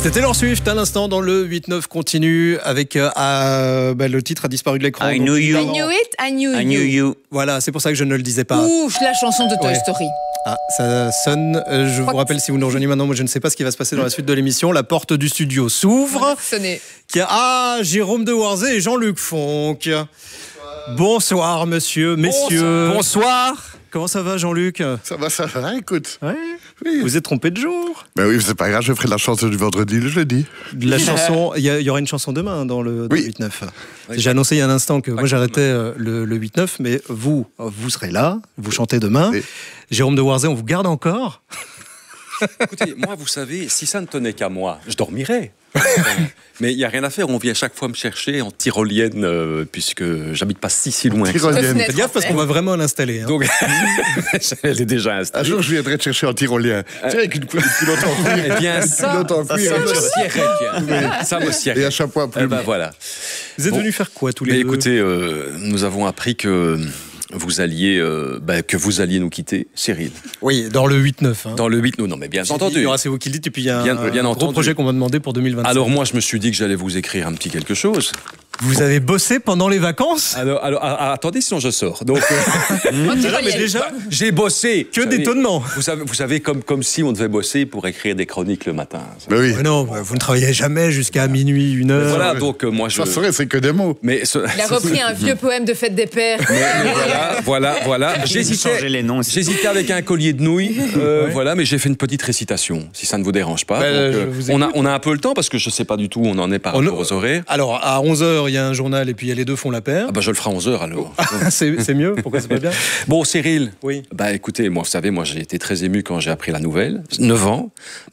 C'était Taylor Swift à l'instant dans le 8-9 continu avec le titre a disparu de l'écran. I knew you. I knew it, I knew I knew you. Voilà, c'est pour ça que je ne le disais pas. Ouf, la chanson de Toy Ouais. Story. Ah, ça sonne. Je vous rappelle, si vous nous rejoignez maintenant, moi je ne sais pas ce qui va se passer dans la suite de l'émission. La porte du studio s'ouvre. Sonné. Jérôme de Warzé et Jean-Luc Fonck. Bonsoir, messieurs. Bonsoir. Comment ça va, Jean-Luc? Ça va, écoute. Ouais. Oui. Vous êtes trompé de jour. Ben oui, c'est pas grave, je ferai la chanson du vendredi le jeudi. La chanson, il y aura une chanson demain dans le 8-9. J'ai annoncé il y a un instant que moi j'arrêtais le 8-9, mais vous serez là, vous chantez demain. Oui. Jérôme de Warzé, on vous garde encore. Écoutez, moi, vous savez, si ça ne tenait qu'à moi, je dormirais. Mais il n'y a rien à faire, on vient chaque fois me chercher en tyrolienne, puisque j'habite pas si loin. Tyrolienne. Faites gaffe parce qu'on va vraiment l'installer. Hein. Donc, elle est déjà Un installée. jour, je viendrai te chercher en tyrolien. Tu sais, avec une culotte en cuir. Eh bien, ça me sierrait. Et un chapeau à plumes. Eh ben voilà. Vous êtes venus faire quoi tous les Mais deux? écoutez, nous avons appris que vous alliez nous quitter, Cyril. Oui, dans le 8-9. Hein. Dans le 8, non, mais bien entendu. C'est vous qui le dites, et puis il y a Bien un gros entendu. projet qu'on m'a demandé pour 2025. Alors moi, je me suis dit que j'allais vous écrire un petit quelque chose. Vous avez bossé pendant les vacances? Alors, attendez, sinon je sors. Donc, En tyrolienne. mais déjà, j'ai bossé. que Vous savez, d'étonnement. Vous savez comme si on devait bosser pour écrire des chroniques le matin. Ben oui. Mais non, vous ne travaillez jamais jusqu'à minuit, 1h. Voilà, donc moi je. Ça serait, c'est que des mots. Mais Il a repris un vieux poème de Fête des Pères. voilà. Changer les noms aussi. J'hésitais avec un collier de nouilles, voilà, mais j'ai fait une petite récitation, si ça ne vous dérange pas. Ben, Donc, je vous on a un peu le temps parce que je sais pas du tout où on en est par rapport aux horaires. Alors, à 11h, il y a un journal, et puis les deux font la paire. Ah bah je le ferai à 11h alors. C'est mieux? Pourquoi c'est pas bien? Bon, Cyril. Oui. Bah écoutez, moi, vous savez, moi j'ai été très ému quand j'ai appris la nouvelle. 9 ans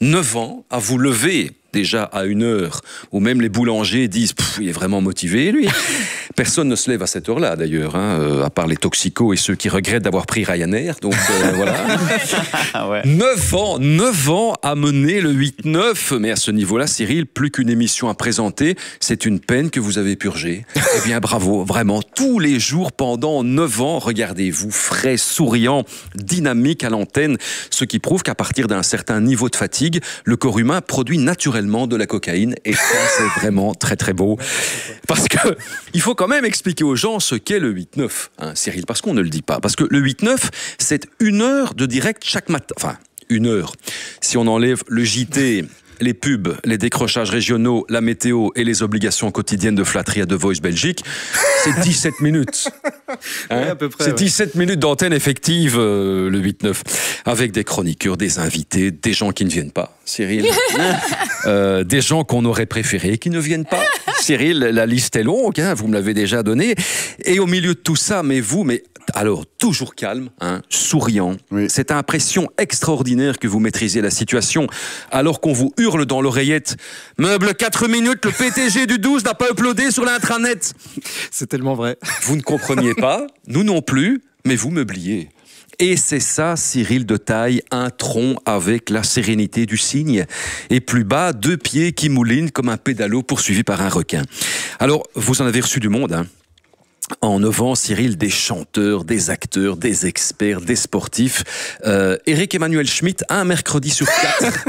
à vous lever déjà à 1h où même les boulangers disent il est vraiment motivé lui. Personne ne se lève à cette heure-là d'ailleurs, à part les toxicos et ceux qui regrettent d'avoir pris Ryanair. Donc voilà. Ouais. 9 ans à mener le 8-9, mais à ce niveau-là, Cyril, plus qu'une émission à présenter, c'est une peine que vous avez purgée. Eh bien bravo, vraiment, tous les jours pendant 9 ans, regardez-vous, frais, souriant, dynamique à l'antenne, ce qui prouve qu'à partir d'un certain niveau de fatigue, le corps humain produit naturellement de la cocaïne, et ça c'est vraiment très très beau. Parce que il faut quand même expliquer aux gens ce qu'est le 8-9, Cyril, parce qu'on ne le dit pas. Parce que le 8-9, c'est 1 heure de direct chaque matin. Enfin, 1 heure. Si on enlève le JT, les pubs, les décrochages régionaux, la météo et les obligations quotidiennes de flatterie à The Voice Belgique, c'est 17 minutes. Ouais, à peu près, C'est ouais. 17 minutes d'antenne effective, le 8-9, avec des chroniqueurs, des invités, des gens qui ne viennent pas, Cyril. Des gens qu'on aurait préféré qui ne viennent pas. Cyril, la liste est longue, vous me l'avez déjà donnée. Et au milieu de tout ça, alors, toujours calme, souriant. Oui. Cette impression extraordinaire que vous maîtrisez la situation, alors qu'on vous hurle dans l'oreillette « Meuble 4 minutes, le PTG du 12 n'a pas uploadé sur l'intranet !» C'est tellement vrai. Vous ne compreniez pas, nous non plus, mais vous meubliez. Et c'est ça, Cyril de taille, un tronc avec la sérénité du cygne. Et plus bas, 2 pieds qui moulinent comme un pédalo poursuivi par un requin. Alors, vous en avez reçu du monde, En 9 ans, Cyril, des chanteurs, des acteurs, des experts, des sportifs. Éric Emmanuel Schmitt, un mercredi sur 4.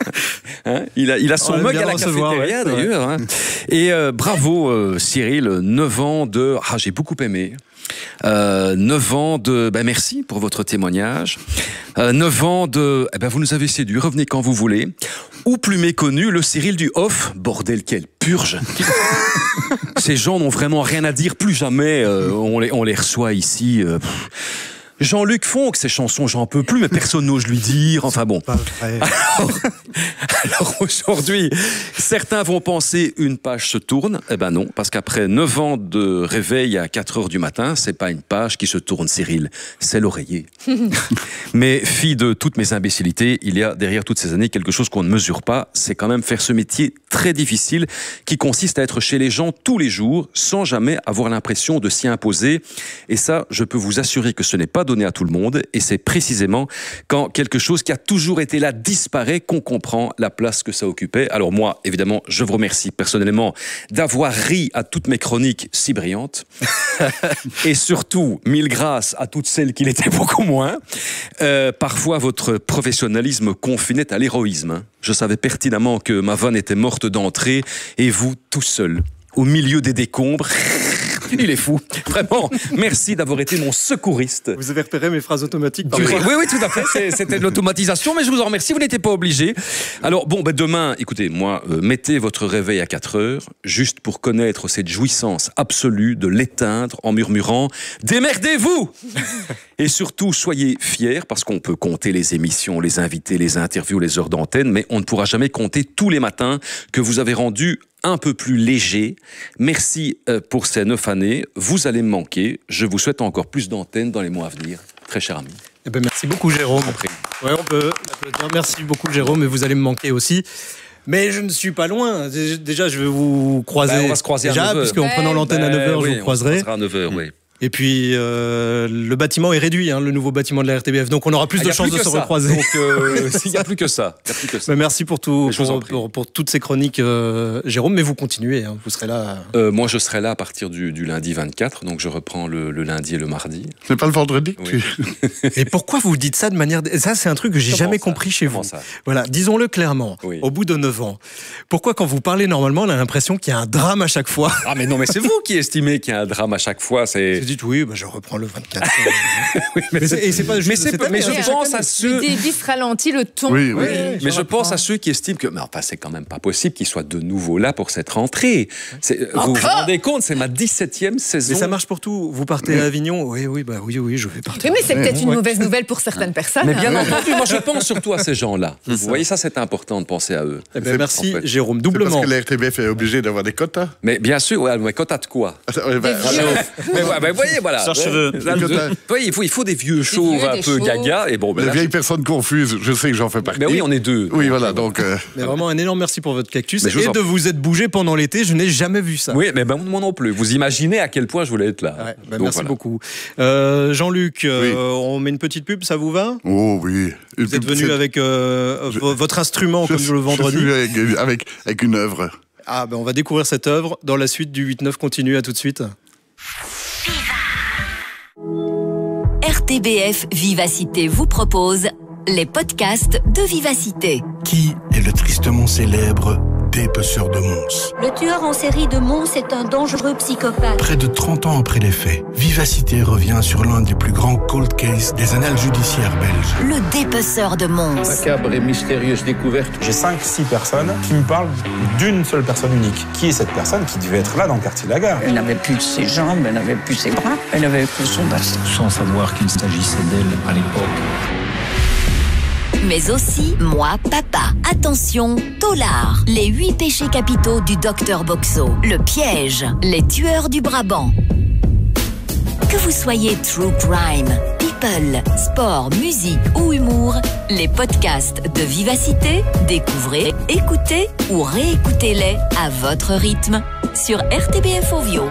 Il a son On aime mug bien à la recevoir, cafétéria, ouais, c'est d'ailleurs. Et bravo, Cyril, 9 ans de... j'ai beaucoup aimé. 9 ans de... merci pour votre témoignage. 9 ans de... vous nous avez séduit, revenez quand vous voulez. Ou plus méconnu, le Cyril du off. Bordel, quelle purge. Ces gens n'ont vraiment rien à dire, plus jamais on les reçoit ici. Jean-Luc Fonck, ses chansons, j'en peux plus, mais personne n'ose lui dire. Enfin bon. Pas vrai. Alors aujourd'hui, certains vont penser une page se tourne. Eh ben non, parce qu'après 9 ans de réveil à 4h du matin, c'est pas une page qui se tourne, Cyril, c'est l'oreiller. Mais fille de toutes mes imbécilités, il y a derrière toutes ces années quelque chose qu'on ne mesure pas, c'est quand même faire ce métier très difficile qui consiste à être chez les gens tous les jours sans jamais avoir l'impression de s'y imposer. Et ça, je peux vous assurer que ce n'est pas donné donner à tout le monde. Et c'est précisément quand quelque chose qui a toujours été là disparaît qu'on comprend la place que ça occupait. Alors moi, évidemment, je vous remercie personnellement d'avoir ri à toutes mes chroniques si brillantes. Et surtout, mille grâces à toutes celles qui l'étaient beaucoup moins. Parfois, votre professionnalisme confinait à l'héroïsme. Je savais pertinemment que ma vanne était morte d'entrée et vous, tout seul, au milieu des décombres... Il est fou. Vraiment, merci d'avoir été mon secouriste. Vous avez repéré mes phrases automatiques Oui, tout à fait. C'était de l'automatisation, mais je vous en remercie. Vous n'étiez pas obligé. Alors, demain, écoutez, mettez votre réveil à 4 heures, juste pour connaître cette jouissance absolue de l'éteindre en murmurant « Démerdez-vous !» Et surtout, soyez fiers, parce qu'on peut compter les émissions, les invités, les interviews, les heures d'antenne, mais on ne pourra jamais compter tous les matins que vous avez rendus un peu plus léger. Merci pour ces 9 années. Vous allez me manquer. Je vous souhaite encore plus d'antennes dans les mois à venir. Très cher ami. Merci beaucoup, Jérôme. Ouais, on peut applaudir. Merci beaucoup, Jérôme, et vous allez me manquer aussi. Mais je ne suis pas loin. Déjà, je vais vous croiser. On va se croiser déjà, à 9h. puisqu'en prenant l'antenne à 9h, je vous croiserai. On se croisera à 9h, oui. Et puis, le bâtiment est réduit, le nouveau bâtiment de la RTBF. Donc, on aura plus de chances de se recroiser. Donc, il n'y a plus que ça. Merci pour toutes ces chroniques, Jérôme. Mais vous continuez, vous serez là. Moi, je serai là à partir du lundi 24. Donc, je reprends le lundi et le mardi. C'est pas le vendredi oui. Et pourquoi vous dites ça de manière... Ça, c'est un truc que j'ai jamais compris chez vous. Ça voilà, disons-le clairement. Oui. Au bout de 9 ans, pourquoi quand vous parlez normalement, on a l'impression qu'il y a un drame à chaque fois? Ah, mais non, mais c'est vous qui estimez qu'il y a un drame à chaque fois. Vous dites oui, je reprends le 24. Oui, mais c'est pas juste. Mais je pense à ceux. Le débit se ralentit, le ton. Oui. Mais je pense à ceux qui estiment que, c'est quand même pas possible qu'ils soient de nouveau là pour cette rentrée. Vous vous rendez compte, c'est ma 17e saison. Mais ça marche pour tout. Vous partez à Avignon, oui, je vais partir. Oui, mais c'est peut-être une mauvaise nouvelle pour certaines personnes. Mais bien entendu, moi je pense surtout à ces gens-là. Vous voyez, ça c'est important de penser à eux. Merci, Jérôme, doublement. Parce que la RTBF est obligée d'avoir des quotas. Mais bien sûr, mais quotas de quoi? Mais voyez, voilà. Il faut des vieux chauves un peu gaga. Et les vieilles personnes confuses, je sais que j'en fais partie. Mais oui, on est deux. Oui, voilà, donc... Mais vraiment, un énorme merci pour votre cactus. Et de vous être bougé pendant l'été, je n'ai jamais vu ça. Oui, mais moi non plus. Vous imaginez à quel point je voulais être là. Ouais, merci beaucoup. Jean-Luc, on met une petite pub, ça vous va? Oh oui. Vous êtes venu avec votre instrument comme le vendredi. Je suis avec une œuvre. On va découvrir cette œuvre dans la suite du 8-9 continue. À tout de suite. RTBF Vivacité vous propose les podcasts de Vivacité. Qui est le tristement célèbre dépeceur de Mons? Le tueur en série de Mons est un dangereux psychopathe. Près de 30 ans après les faits, Vivacité revient sur l'un des plus grands cold cases des annales judiciaires belges. Le dépeceur de Mons. Macabre et mystérieuse découverte. J'ai 5-6 personnes qui me parlent d'une seule personne unique. Qui est cette personne qui devait être là dans le quartier de la Gare? Elle n'avait plus ses jambes, elle n'avait plus ses bras, elle n'avait plus son bassin. Sans savoir qu'il s'agissait d'elle à l'époque. Mais aussi Moi, Papa. Attention, Tolard. Les 8 péchés capitaux du docteur Boxo. Le piège. Les tueurs du Brabant. Que vous soyez true crime, people, sport, musique ou humour, les podcasts de Vivacité, découvrez, écoutez ou réécoutez-les à votre rythme sur RTBF Ovio.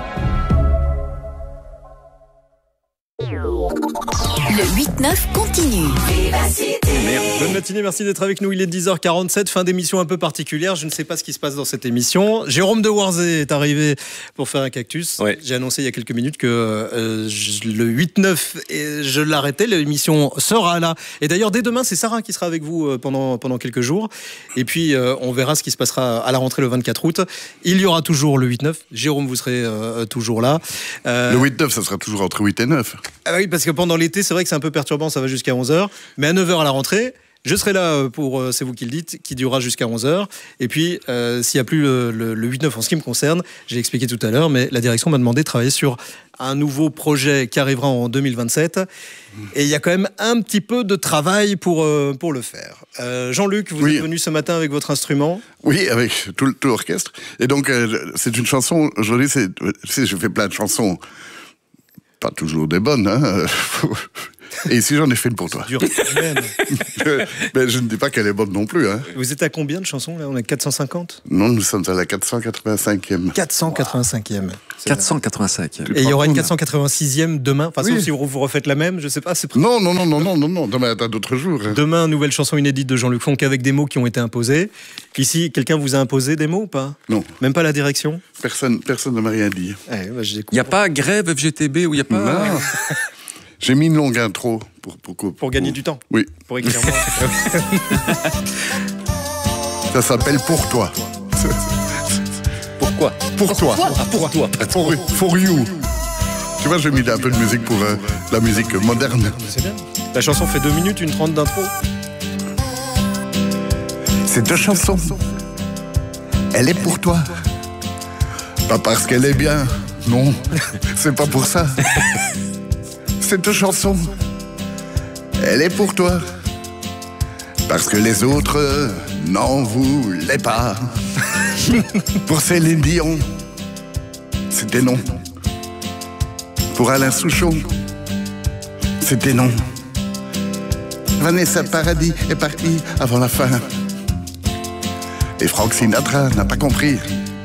Le 8-9 continue. Bonne matinée, merci d'être avec nous. Il est 10h47, fin d'émission un peu particulière. Je ne sais pas ce qui se passe dans cette émission. Jérôme de Warzé est arrivé pour faire un cactus. Ouais. J'ai annoncé il y a quelques minutes que le 8-9, je l'arrêtais. L'émission sera là. Et d'ailleurs, dès demain, c'est Sarah qui sera avec vous pendant quelques jours. Et puis, on verra ce qui se passera à la rentrée le 24 août. Il y aura toujours le 8-9. Jérôme, vous serez toujours là. Le 8-9, ça sera toujours entre 8 et 9. Ah oui, parce que pendant l'été, c'est vrai que c'est un peu perturbant, ça va jusqu'à 11h. Mais à 9h à la rentrée, je serai là pour C'est vous qui le dites, qui durera jusqu'à 11h. Et puis, s'il n'y a plus le 8-9 en ce qui me concerne, j'ai expliqué tout à l'heure, mais la direction m'a demandé de travailler sur un nouveau projet qui arrivera en 2027. Et il y a quand même un petit peu de travail pour le faire. Jean-Luc, vous êtes venu ce matin avec votre instrument. Oui, avec tout l'orchestre. Et donc, c'est une chanson, aujourd'hui, je fais plein de chansons. Pas toujours des bonnes, hein. Et ici, j'en ai fait une pour toi. Dur. Mais je ne dis pas qu'elle est bonne non plus. Hein. Vous êtes à combien de chansons là? On est 450? Non, nous sommes à la 485e. 485e. 485. Et il y aura une 486e demain. Enfin, sauf si vous refaites la même, je sais pas. C'est non. Demain, t'as d'autres jours. Hein. Demain, nouvelle chanson inédite de Jean-Luc Fonck avec des mots qui ont été imposés. Ici, quelqu'un vous a imposé des mots ou pas? Non. Même pas la direction? Personne ne m'a rien dit. Il n'y a pas grève FGTB ou il n'y a pas... Non. J'ai mis une longue intro pour gagner du temps. Oui. Pour écrire moi. Ça s'appelle Pour toi. Pourquoi? Pour toi. Pour toi. For you. Tu vois, j'ai mis un peu de musique pour la musique moderne. C'est bien. La chanson fait 2 minutes, 1:30 d'intro. Cette chanson, elle est pour toi. Pas parce qu'elle est bien, non, c'est pas pour ça. Cette chanson, elle est pour toi. Parce que les autres n'en voulaient pas. Pour Céline Dion, c'était non. Pour Alain Souchon, c'était non. Vanessa Paradis est partie avant la fin. Et Frank Sinatra n'a pas compris.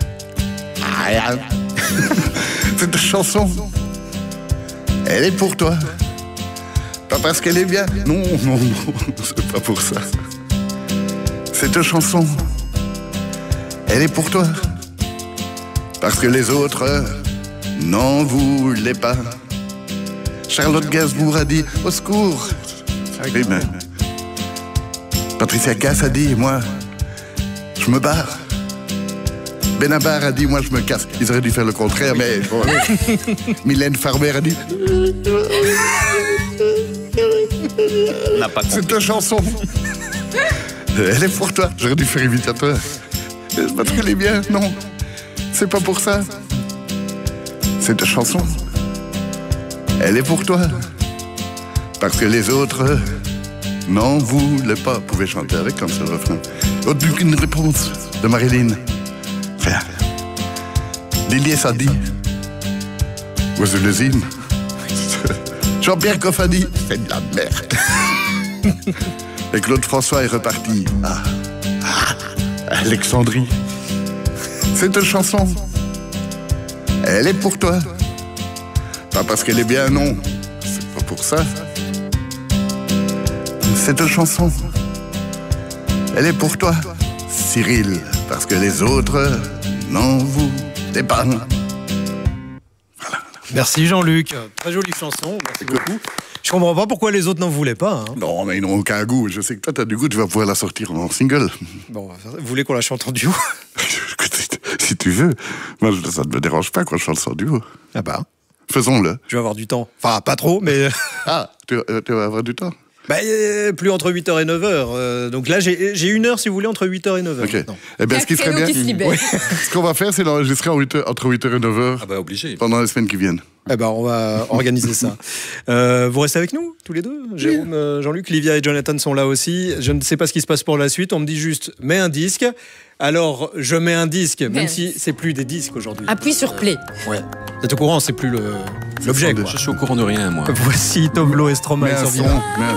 Cette chanson, elle est pour toi. Pas parce qu'elle est bien. Non, c'est pas pour ça. Cette chanson, elle est pour toi. Parce que les autres n'en voulaient pas. Charlotte Gainsbourg a dit au secours. Oui, mais Patricia Cass a dit moi, je me barre. Benabar a dit moi je me casse. Ils auraient dû faire le contraire, mais bon. Mylène Farmer a dit n'a pas compris. C'est ta chanson. Elle est pour toi. J'aurais dû faire imitateur. C'est pas très bien, non. C'est pas pour ça. C'est ta chanson. Elle est pour toi. Parce que les autres n'en voulaient pas. Vous pouvez chanter avec comme ça le refrain. Aucune réponse de Marilyn. Frère. Lilier Sadi. Oiseau le Zine. Jean-Pierre Coff a dit c'est de la merde. Et Claude François est reparti. Alexandrie. Cette chanson, elle est pour toi. Pas parce qu'elle est bien, non. C'est pas pour ça. Cette chanson, elle est pour toi, Cyril. Parce que les autres n'en voulaient pas. Voilà. Merci Jean-Luc. Très jolie chanson. Merci beaucoup. Je comprends pas pourquoi les autres n'en voulaient pas. Hein. Non, mais ils n'ont aucun goût. Je sais que toi, tu as du goût, tu vas pouvoir la sortir en single. Bon, vous voulez qu'on la chante en duo? Si tu veux. Moi, ça ne me dérange pas qu'on chante en duo. Ah bah. Faisons-le. Je vais avoir du temps. Enfin, pas trop, mais... tu vas avoir du temps? Bah, plus entre 8h et 9h. Donc là, j'ai 1 heure, si vous voulez, entre 8h et 9h. Ok. Eh bien, ce qui serait bien... Ce qu'on va faire, c'est l'enregistrer entre 8h et 9h. Ah bah, obligé. Pendant les semaines qui viennent. Eh ben, on va organiser ça. Vous restez avec nous, tous les deux? Jérôme, Jean-Luc, Livia et Jonathan sont là aussi. Je ne sais pas ce qui se passe pour la suite. On me dit juste, mets un disque. Alors, je mets un disque, même si c'est plus des disques aujourd'hui. Appuie sur play. Ouais. Vous êtes au courant, c'est plus l'objet. Je suis au courant de rien, moi. Voici Toblo et Stromae sur Vivant.